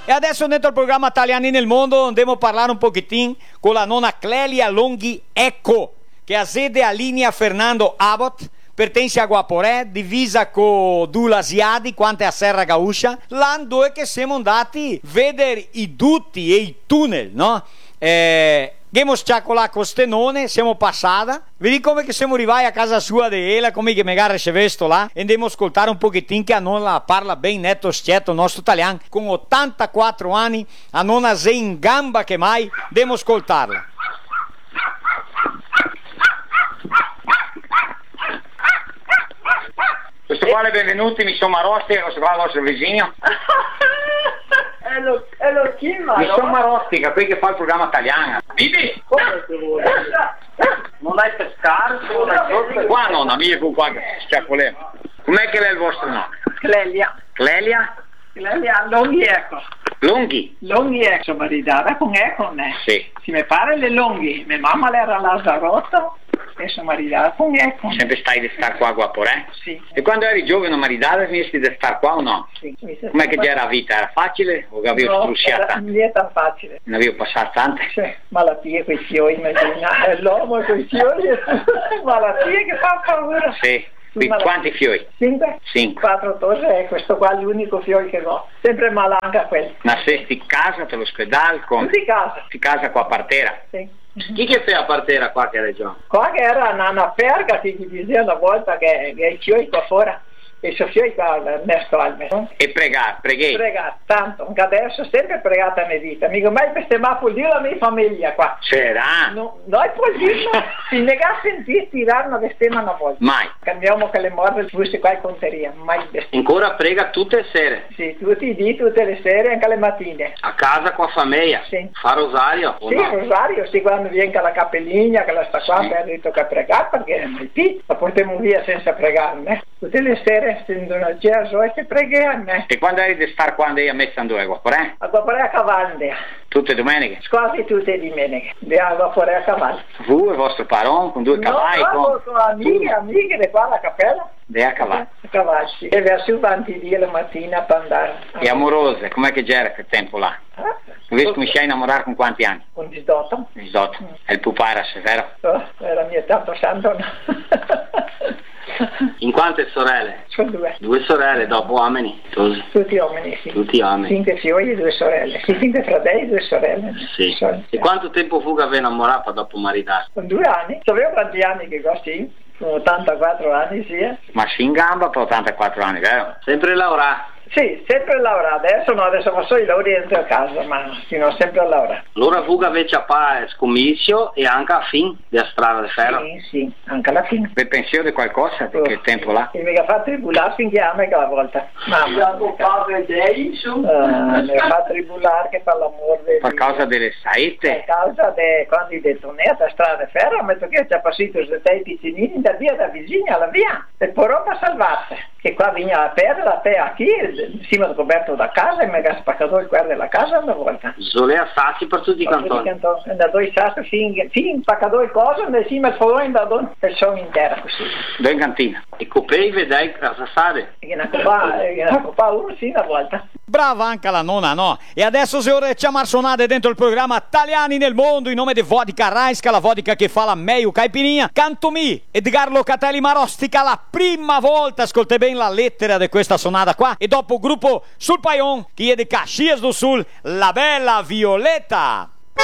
E adesso dentro il programma Italiani nel Mondo andiamo a parlare un pochettino con la nonna Clelia Longhi Ecco, che ha sede a linea Fernando Abbott, pertence a Guaporè, divisa con Dula Siadi, quante a Serra Gauscia, l'anno dove che siamo andati a vedere i dutti e i tunnel, no? Abbiamo sciacolato con stenone, siamo passata, vedi come che siamo arrivati a casa sua di Ela, come che magari c'è vesto là, e andiamo a ascoltare un pochettino che a non la parla ben netto scietto, nostro italiano, con 84 anni, a non ha se in gamba che mai, andiamo a ascoltarla. Questo qua è benvenuti, mi sono Marosti, questo qua è il nostro vicino. E lo chiama? Mi sono Marosti, qui che fa il programma italiano. Bibi! Come ti vuoi? Non hai pescato? Qua nonna, mia con qua sciacquolemo. Com'è che è il vostro nome? Clelia. Clelia? Clelia Longhi Ecco. Longhi? Longhi Ecco, maritata con Ecco, né? Sì. Si mi pare le Longhi, mia mamma era Lazzarotto e sono maritata con Ecco. Sempre stai di star qua a Guaporè? Sì. E quando eri giovane maritata finesti di star qua o no? Sì. Com'è che c'era la vita? Era facile o avevi strusciata? Non è tan facile. Ne avevo passato tante? Sì, malattie con i fiori, immagina, l'uomo con i fiori, malattie che fa paura. Sì. Quanti fiori? 5? 4 torre, e questo qua è l'unico fiore che ho. Sempre malanga quello. Ma se sti casa all'ospedale con... Tutti casa. Sti casa qua a Partera? Sì. Chi che fa a Partera qua che regione? Qua che era una perga che gli diceva una volta che i fiori qua fuori. E so fiori qua all'Ernesto Almes. E preghi? Pregare, tanto. Anche adesso sempre pregata nella vita. Mica mai per stemare può dire la mia famiglia qua. C'era? No, noi può dirlo. Si nega a sentire tirare una bestemmia una volta. Mai. Cambiamo che le morde il fusto qua in conteria. Mai bestemmia. Ancora prega tutte le sere? Sì, tutti i dì, tutte le sere, anche le mattine. A casa con la famiglia? Sì. Fa rosario? Sì, no? Rosario, sì, quando viene la cappellina, che la sta qua, per detto che pregare, perché è mai più, la portiamo via senza pregare, tutte le sere, stendo una gesso e che preghiamo. E quando eri di star quando eri a Mezzandue a Guaporè? A Guaporè a cavallo, tutte domeniche? Quasi tutte le domeniche, a Guaporè a cavallo. Voi e il vostro paron con 2 cavalli? No, con amiche di qua alla cappella. A cavallo? A cavallo, sì. E verso 20 di la mattina per andare. E amorose, com'è che c'era quel tempo là? Visto come sei innamorato con quanti anni? Con 18. 18. E il pupà era severo? No, era mia tanto santo. In quante sorelle? Sono 2. 2 sorelle, dopo uomini? Tutti uomini, sì. Tutti uomini. 5 figli e 2 sorelle. Sì, 5 fratelli e 2 sorelle. Sì. E quanto tempo fu che avevi innamorato dopo maritarsi? Con 2 anni. Sapevo quanti anni che costi? Con 84 anni, sì. Ma si in gamba per 84 anni, vero? Sempre lavorato? Sì, sempre lavorato. Adesso no, adesso faccio i lavori dentro a casa, ma fino sempre a lavorare. Allora fu che avete a scommisso e anche a fin della strada di ferro? Sì, anche alla fine. Per pensiero di qualcosa, perché il tempo là? E mi ha fatto tribulare finché a me quella volta. Mamma, mi ha fatto tribulare che fa l'amore. Per causa delle saette? Per causa di quando hai detto a strada di ferro, mi ha detto che ci ha passato dei piccinini da via da vicino alla via. E poi per salvarsi. Che qua veniva a perdere a te qui, insieme al coperto da casa, e mi ha spaccato il cuore della casa una volta. Solea sassi per tutti i cantoni? Da 2 sassi fin spaccato il coso, e insieme al fogone da don il sono intera così. Due in cantina. E copei vedai a sassare? E una coppa uno sì una volta. Brava anche la nonna, no? E adesso se ora chiamar sonate dentro il programma Italiani nel Mondo in nome di Vodka Raiska, la vodka che fa la meglio caipirinha, canto mi, Edgar Locatelli Marostica la prima volta, ascolta bene la lettera di questa sonata qua, e dopo gruppo Sul Paion, che è di Caxias do Sul, La Bella Violetta.